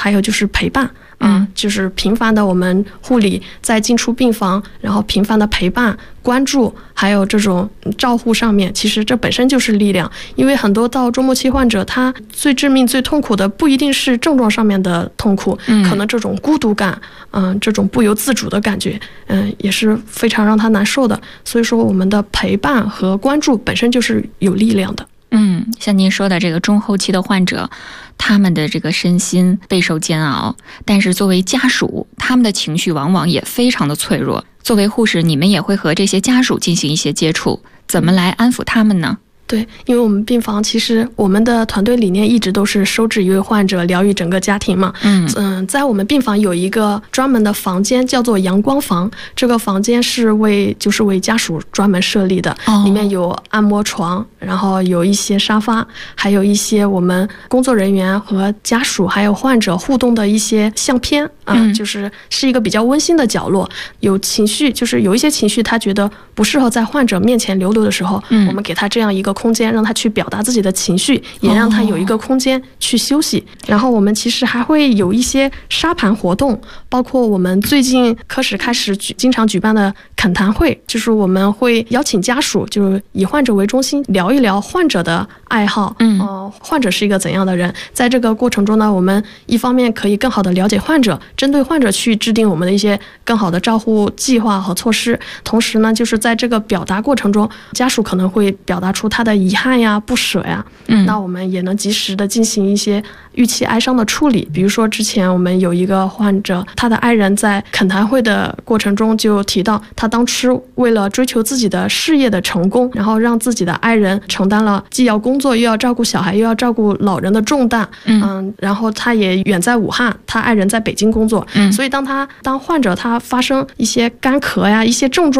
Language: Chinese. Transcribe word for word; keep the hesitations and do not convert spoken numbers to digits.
还有就是陪伴。嗯，就是频繁的我们护理在进出病房，然后频繁的陪伴关注，还有这种照护上面，其实这本身就是力量。因为很多到终末期患者，他最致命最痛苦的不一定是症状上面的痛苦，嗯、可能这种孤独感，嗯，这种不由自主的感觉，嗯，也是非常让他难受的。所以说我们的陪伴和关注本身就是有力量的。 嗯，像您说的这个中后期的患者，他们的这个身心备受煎熬，但是作为家属，他们的情绪往往也非常的脆弱。作为护士，你们也会和这些家属进行一些接触，怎么来安抚他们呢？ 对，因为我们病房其实我们的团队理念一直都是收治一位患者，疗愈整个家庭嘛。嗯嗯，在我们病房有一个专门的房间，叫做阳光房。这个房间是为就是为家属专门设立的，哦、里面有按摩床，然后有一些沙发，还有一些我们工作人员和家属还有患者互动的一些相片啊、嗯，就是是一个比较温馨的角落。有情绪，就是有一些情绪他觉得不适合在患者面前流露的时候，嗯、我们给他这样一个空间，让他去表达自己的情绪，也让他有一个空间去休息。哦、然后我们其实还会有一些沙盘活动，包括我们最近科室开始举经常举办的恳谈会，就是我们会邀请家属，就是以患者为中心，聊一聊患者的爱好，嗯、呃，患者是一个怎样的人。在这个过程中呢，我们一方面可以更好的了解患者，针对患者去制定我们的一些更好的照护计划和措施。同时呢，就是在这个表达过程中，家属可能会表达出他的遗憾呀、不舍呀，嗯，那我们也能及时的进行一些预期哀伤的处理。比如说之前我们有一个患者，他的爱人在恳谈会的过程中就提到，他当初为了追求自己的事业的成功，然后让自己的爱人承担了既要工作又要照顾小孩又要照顾老人的重担，嗯，嗯然后他也远在武汉，他爱人在北京工作，嗯，所以当他当患者他发生一些干咳呀、一些症状